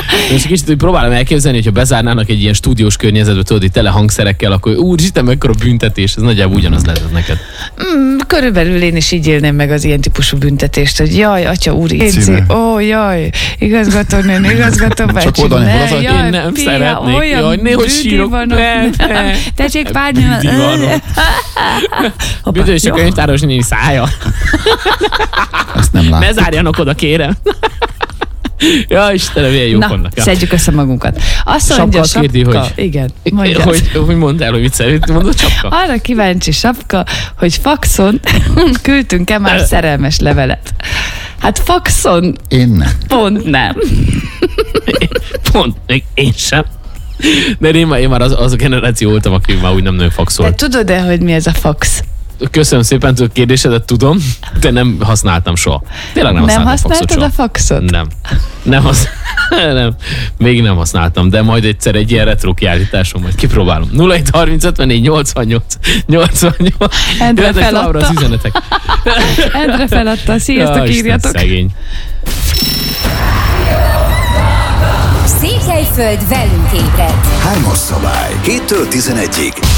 Most kicsit úgy próbálom elképzelni, hogyha bezárnának egy ilyen stúdiós környezetbe, tudod, itt tele hangszerekkel, akkor úristen, mekkora büntetés, ez nagyjából ugyanaz lehet neked. Körülbelül én is így élném meg az ilyen típusú büntetést, hogy jaj, atya úr, jaj, igazgatónő, csak oda nem hozod. Én nem szeretnék, jaj, néhogy sírok. Tessék párni. Büdös a könyvtáros néni szája. Ezt nem látom. Ne zárjanak oda, kérem. Ja, Istenem, milyen jók vannak. Ja. Szedjük össze magunkat. Azt mondja, Sapka kérdi, hogy... Igen, hogy mondd el, hogy mit szeretnél, mondod, Sapka? Arra kíváncsi Sapka, hogy faxon küldtünk-e már szerelmes levelet. Hát faxon Én nem. pont nem. Pont, még én sem. De én már az a generáció voltam, aki már úgy nem nagyon faxol. De tudod-e, hogy mi ez a fax? Köszönöm szépen, a kérdésedet tudom, de nem használtam soha. Tényleg nem használtam faxot soha. A faxot? Nem. Nem. Még nem használtam, de majd egyszer egy ilyen retro kiállításon majd kipróbálom. 0730 54 88 88. Endre feladta. Az üzenetek. Endre feladta. Sziasztok, írjatok. Szegény. Székelyföld velünk ébred. 3-as szabály. 7-től 11-ig.